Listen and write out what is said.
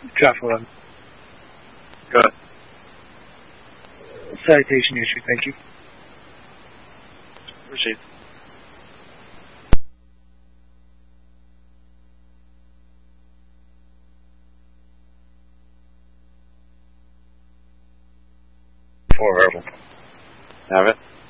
Traffic 11. Good. Citation issue, thank you. Received. For verbal. Have it.